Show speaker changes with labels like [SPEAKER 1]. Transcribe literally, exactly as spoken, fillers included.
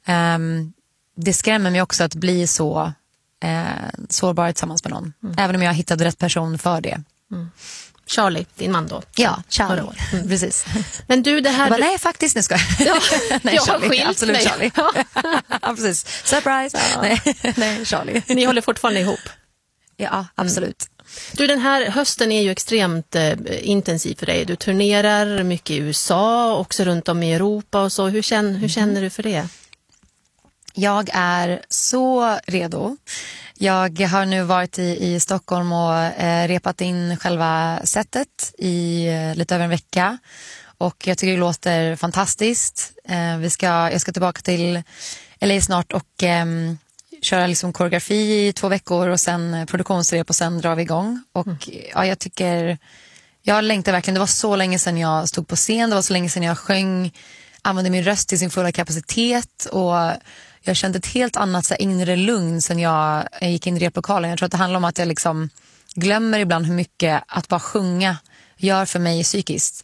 [SPEAKER 1] Um, det skrämmer mig också att bli så eh, sårbar tillsammans med någon. Mm. Även om jag hittade rätt person för det.
[SPEAKER 2] Mm. Charlie, din man då.
[SPEAKER 1] Ja, Charlie. Mm. Precis.
[SPEAKER 2] Men du, det här...
[SPEAKER 1] Bara, nej, faktiskt, nu ska jag.
[SPEAKER 2] Ja,
[SPEAKER 1] nej,
[SPEAKER 2] jag
[SPEAKER 1] Charlie.
[SPEAKER 2] skilt
[SPEAKER 1] Absolut,
[SPEAKER 2] mig.
[SPEAKER 1] Charlie. Ja, precis. Surprise. Ja. Nej, nej, Charlie.
[SPEAKER 2] Ni håller fortfarande ihop.
[SPEAKER 1] Ja, absolut.
[SPEAKER 2] Mm. Du, den här hösten är ju extremt eh, intensiv för dig. Du turnerar mycket i U S A, också runt om i Europa och så. Hur känner, hur känner du för det?
[SPEAKER 1] Jag är så redo. Jag har nu varit i, i Stockholm och eh, repat in själva setet i eh, lite över en vecka. Och jag tycker det låter fantastiskt. Eh, vi ska, jag ska tillbaka till L A snart och eh, köra liksom koreografi i två veckor och sen produktionsrep och sen drar vi igång. Och mm. ja, jag tycker, jag längtar verkligen. Det var så länge sedan jag stod på scen, det var så länge sedan jag sjöng, använde min röst till sin fulla kapacitet och jag kände ett helt annat så här, inre lugn sen jag gick in i replokalen. Jag tror att det handlar om att jag liksom glömmer ibland hur mycket att bara sjunga gör för mig psykiskt.